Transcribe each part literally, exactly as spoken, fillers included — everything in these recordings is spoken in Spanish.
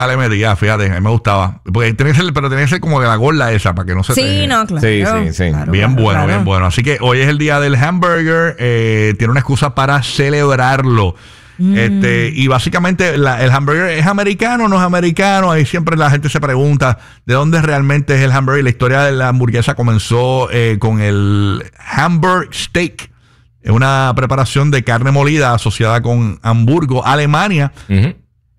le metía, fíjate, a mí me gustaba. Porque tenía que ser, pero tenía que ser como de la gorda esa, para que no se Sí, te... no, claro. Sí, sí, sí. Claro, bien claro, bueno, claro. bien bueno. Así que hoy es el día del hamburger. Eh, tiene una excusa para celebrarlo. Mm. Este, y básicamente la, el hamburger es americano o no es americano. Ahí siempre la gente se pregunta de dónde realmente es el hamburger. La historia de la hamburguesa comenzó eh, con el Hamburg Steak. Es una preparación de carne molida asociada con Hamburgo, Alemania. Uh-huh.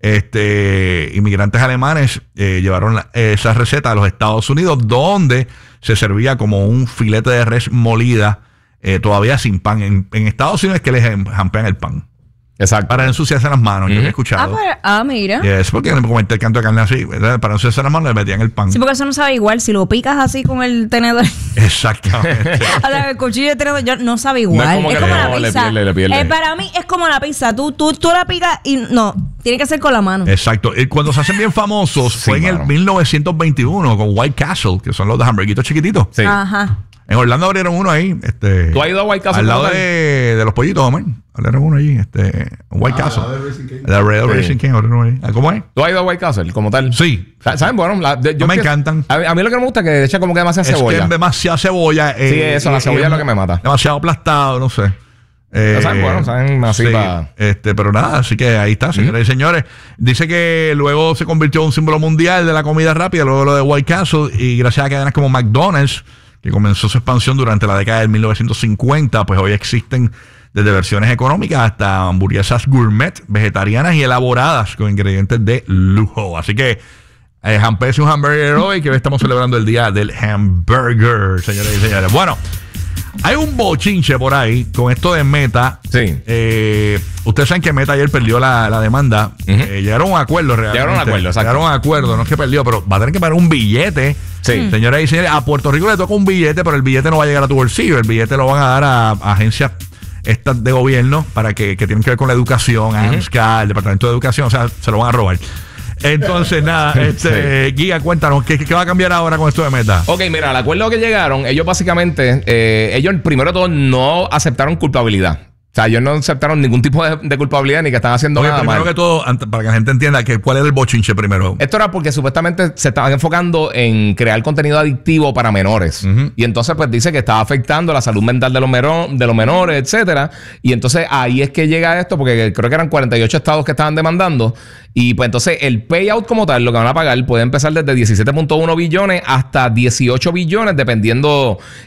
Este, inmigrantes alemanes eh, llevaron la, esa receta a los Estados Unidos, donde se servía como un filete de res molida, eh, todavía sin pan. En, en Estados Unidos es que les jampean el pan. Exacto. Para ensuciarse las manos, uh-huh. Yo he escuchado. Ah, pero, ah mira. Es porque me comenté el canto de carne así, ¿verdad? Para ensuciarse las manos le metían el pan. Sí, porque eso no sabe igual. Si lo picas así con el tenedor. Exactamente. O sea, el cuchillo de tenedor yo, no sabe igual. No es como, es que como no, la le pizza. pierde, le pierde. Eh, para mí es como la pizza. Tú, tú, tú la picas y no. Tiene que ser con la mano. Exacto. Y cuando se hacen bien famosos, sí, fue en mano. el mil novecientos veintiuno con White Castle, que son los de hamburguitos chiquititos. Sí. Ajá. En Orlando abrieron uno ahí. Este, ¿Tú has ido a White Castle? Al lado de, de los pollitos, hombre. Abrieron uno allí. Este, White ah, Castle. La de Red Racing King. ¿Cómo es? ¿Tú has ido a White Castle como tal? Sí. ¿Saben? Bueno, la, de, yo no me que, encantan. A, a mí lo que me gusta es que echa como que demasiada es cebolla. Es que demasiada cebolla. Eh, sí, eso, la cebolla eh, es lo que me mata. Demasiado aplastado, no sé. Eh, saben, bueno, saben así sí, para... este, pero nada, así que ahí está, señoras ¿Mm? y señores. Dice que luego se convirtió en un símbolo mundial de la comida rápida, luego lo de White Castle, y gracias a cadenas como McDonald's, que comenzó su expansión durante la década de mil novecientos cincuenta, pues hoy existen desde versiones económicas hasta hamburguesas gourmet, vegetarianas y elaboradas con ingredientes de lujo. Así que eh, Hampese un hamburger hoy, que hoy estamos celebrando el día del hamburger, señoras y señores. Bueno, hay un bochinche por ahí con esto de Meta. Sí. Eh, ustedes saben que Meta ayer perdió la, la demanda. Uh-huh. eh, llegaron a un acuerdo realmente. Llegaron a un acuerdo, exacto. Llegaron a un acuerdo, no es que perdió, pero va a tener que pagar un billete. Sí. Señoras y señores, a Puerto Rico le toca un billete, pero el billete no va a llegar a tu bolsillo. El billete lo van a dar a, a agencias estas de gobierno para que, que tienen que ver con la educación, uh-huh. AMSCA, el Departamento de Educación, o sea, se lo van a robar. Entonces, nada, este, sí. Guía, cuéntanos, ¿qué, ¿qué va a cambiar ahora con esto de Meta? Ok, mira, al acuerdo que llegaron, ellos básicamente, eh, ellos primero de todo no aceptaron culpabilidad. O sea, ellos no aceptaron ningún tipo de, de culpabilidad ni que están haciendo Oye, nada primero mal. que todo, para que la gente entienda que cuál era el bochinche primero. Esto era porque supuestamente se estaban enfocando en crear contenido adictivo para menores. Uh-huh. Y entonces pues dice que estaba afectando la salud mental de los, mero, de los menores, etcétera. Y entonces ahí es que llega esto, porque creo que eran cuarenta y ocho estados que estaban demandando. Y pues entonces el payout como tal, lo que van a pagar, puede empezar desde diecisiete punto uno billones hasta dieciocho billones, dependiendo